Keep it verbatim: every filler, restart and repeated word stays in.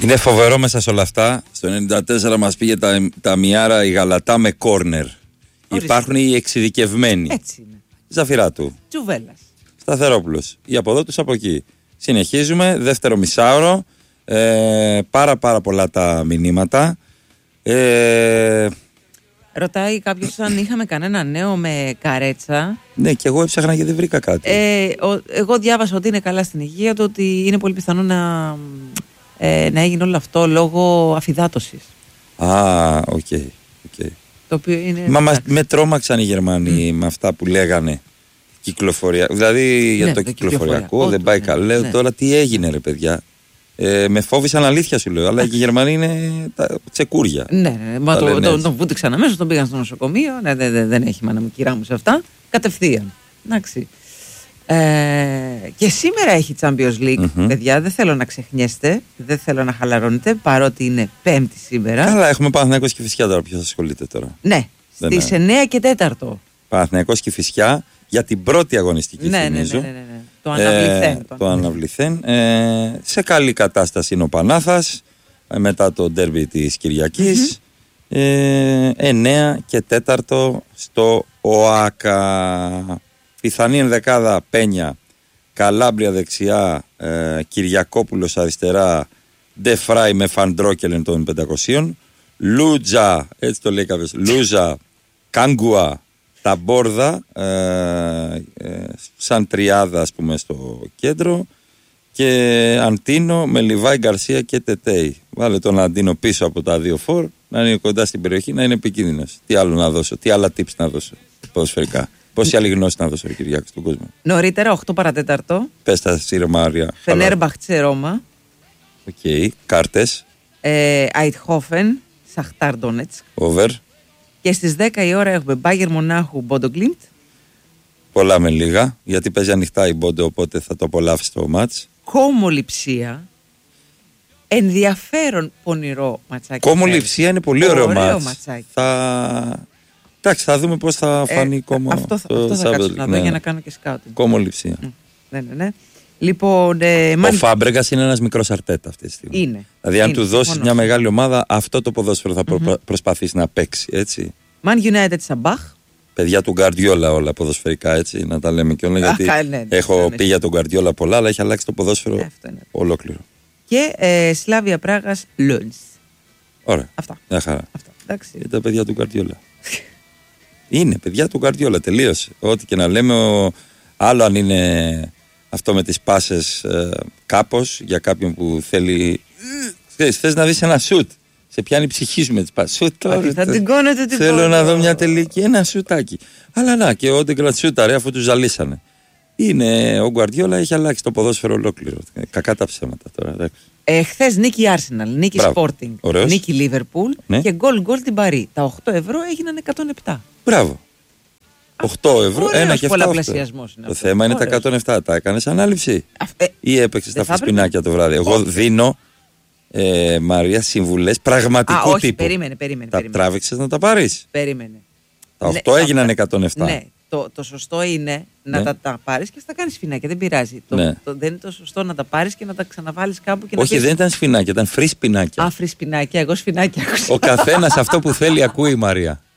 Είναι φοβερό μέσα σε όλα αυτά. Στο ενενήντα τέσσερα μας πήγε τα, τα Μιάρα η Γαλατά με κόρνερ. Υπάρχουν οι εξειδικευμένοι. Έτσι είναι. Ζαφυράτου. Τζουβέλλας. Σταθερόπουλος. Η από εδώ τους από εκεί. Συνεχίζουμε. Δεύτερο μισάωρο. Ε, πάρα πάρα πολλά τα μηνύματα. Ε, Ρωτάει κάποιος αν είχαμε κανένα νέο με Καρέτσα. ναι, και εγώ έψαχνα και δεν βρήκα κάτι. Ε, ο, εγώ διάβασα ότι είναι καλά στην υγεία του, ότι είναι πολύ πιθανό να, ε, να έγινε όλο αυτό λόγω αφυδάτωσης. Α, οκ. Okay, okay. Το οποίο είναι. Μα μας, με τρόμαξαν οι Γερμανοί mm. με αυτά που λέγανε. Κυκλοφορία. Δηλαδή για ναι, το κυκλοφοριακό δεν πάει ναι, καλά. Λέω ναι. τώρα τι έγινε, ρε παιδιά. Ε, με φόβησαν, αλήθεια σου λέω. Αλλά και οι Γερμανοί είναι τα τσεκούρια. Ναι, ναι, μα το, τον, τον βούτυξαν αμέσως, τον πήγαν στο νοσοκομείο. Ναι, δεν, δεν, δεν έχει μάνα μου, κυρά μου σε αυτά. Κατευθείαν. Εντάξει. Ε, και σήμερα έχει Champions League, mm-hmm. παιδιά. Δεν θέλω να ξεχνιέστε, δεν θέλω να χαλαρώνετε, παρότι είναι Πέμπτη σήμερα. Καλά, έχουμε Παναθηναϊκός και Κηφισιά τώρα. Ποιος ασχολείται τώρα. Ναι, στις εννιά και τέταρτο. Παναθηναϊκός και Κηφισιά για την πρώτη αγωνιστική, ναι, θυμίζω. Ναι, ναι, ναι, ναι. Το αναβληθέν. Ε, το αναβληθέν. Ε, σε καλή κατάσταση είναι ο Πανάθας ε, μετά το ντέρμπι της Κυριακής. Mm-hmm. Ε, εννιά και τέταρτο στο ΟΑΚΑ. Πιθανή ενδεκάδα Πένια, Καλάμπρια δεξιά, ε, Κυριακόπουλος αριστερά, Ντεφράι με Φαντρόκελεν των πεντακοσίων, Λούτζα, έτσι το λέει κάποιος, Λούζα, Κάγκουα, Ταμπόρδα, ε, ε, σαν τριάδα ας πούμε στο κέντρο, και Αντίνο με Λιβάη, Γκαρσία και Τετέι. Βάλε τον Αντίνο πίσω από τα δύο φορ, να είναι κοντά στην περιοχή, να είναι επικίνδυνος. Τι άλλο να δώσω, τι άλλα tips να δώσω ποδοσφαιρικά. Πόση άλλη γνώση να δώσω, Κυριάκο, στον κόσμο. Νωρίτερα, οκτώ παρατέταρτο. Πες τα σύρμαρια. Φενέρμπαχτσε Ρώμα. Οκ, okay. Κάρτες. Αιτχόφεν, Σαχτάρ Ντόνετσκ. Over. Και στις δέκα η ώρα έχουμε Μπάγερ Μονάχου, Μπόντο Γκλίμπτ. Πολλά με λίγα, γιατί παίζει ανοιχτά η Μπόντο, οπότε θα το απολαύσει το μάτς. Κόμο Λειψία. Ενδιαφέρον πονηρό ματσάκι. Κόμο Λειψία είναι πολύ ωραίο, ωραίο μάτς. ματσάκι. Θα... Εντάξει, θα δούμε πώς θα φανεί ε, κόμμα. Αυτό, το, αυτό θα κάτσω να δω, ναι, για να κάνω και σκάουτινγκ. Κόμο Λειψία. Mm. Ναι, ναι, ναι. Λοιπόν, ε, ο μαν... Φάμπρεγκας είναι ένας μικρός Αρτέτα αυτή τη στιγμή. Είναι. Δηλαδή, αν είναι, του δώσει μια μεγάλη ομάδα, αυτό το ποδόσφαιρο θα mm-hmm. προ... προσπαθήσει να παίξει. Έτσι. Man United Σαμπάχ. Παιδιά του Γκαρδιόλα όλα ποδοσφαιρικά, έτσι, να τα λέμε και όλα. Γιατί Αχ, ναι, ναι, έχω ναι, πει για τον Γκαρδιόλα πολλά, αλλά έχει αλλάξει το ποδόσφαιρο ναι, ολόκληρο. Και ε, Σλάβια Πράγας Λόντζ. Ωραία. Αυτά. Μια χαρά. Αυτά. Εντάξει. Είναι τα παιδιά του Γκαρδιόλα. Είναι παιδιά του Γκαρδιόλα, τελείωσε. Ό,τι και να λέμε, ο... άλλο αν είναι αυτό με τις πάσες ε, κάπως για κάποιον που θέλει. Θες, θες να δεις ένα σουτ. Σε πιάνει η ψυχή σου με τις πάσες. Σουτ τώρα. Θα την κόνετε την Θέλω να δω μια τελική, ένα σουτάκι. Αλλά να, και ο Ντεγκρατ σούταρε αφού του ζαλίσανε. Είναι, ο Γκουαρδιόλα έχει αλλάξει το ποδόσφαιρο ολόκληρο. Κακά τα ψέματα τώρα. Ε, χθες νίκη Arsenal, νίκη Sporting, Ωραίος. νίκη Liverpool ναι. και γκολ γκολ την Παρί. Τα οκτώ ευρώ έγιναν εκατόν επτά. Μπράβο. οκτώ ευρώ, ένα και επτά. Το θέμα είναι τα εκατόν επτά. Τα έκανες ανάληψη ε, ή έπαιξες τα φυσπινάκια το βράδυ. Εγώ δίνω, ε, Μαρία, συμβουλές πραγματικού Α, όχι, τύπου. Περίμενε, περίμενε. Τα περίμενε. τράβηξες να τα πάρεις. Περίμενε. Τα οκτώ ναι, έγιναν εκατόν επτά. Ναι. Το, το σωστό είναι να ναι. τα, τα πάρεις και να τα κάνεις σφινάκια. Δεν πειράζει. Το, ναι. το, δεν είναι το σωστό να τα πάρεις και να τα ξαναβάλεις κάπου και να. Όχι, πεις... δεν ήταν σφινάκια, ήταν φρύ σπινάκια. Α, φρύ σπινάκια. Εγώ σφινάκια άκουσα. Ο καθένας αυτό που θέλει ακούει, Μαρία.